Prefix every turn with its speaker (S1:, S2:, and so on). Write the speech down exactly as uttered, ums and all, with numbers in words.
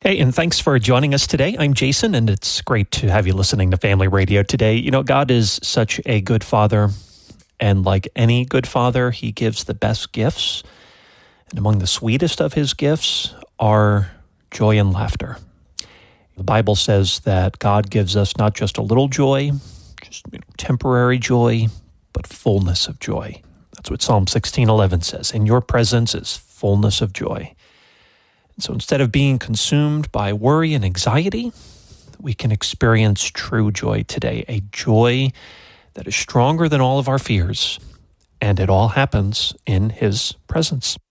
S1: Hey, and thanks for joining us today. I'm Jason, and it's great to have you listening to Family Radio today. You know, God is such a good father, and like any good father, he gives the best gifts. And among the sweetest of his gifts are joy and laughter. The Bible says that God gives us not just a little joy, just you know, temporary joy, but fullness of joy. That's what Psalm sixteen eleven says. In your presence is fullness of joy. And so instead of being consumed by worry and anxiety, we can experience true joy today, a joy that is stronger than all of our fears, and it all happens in his presence.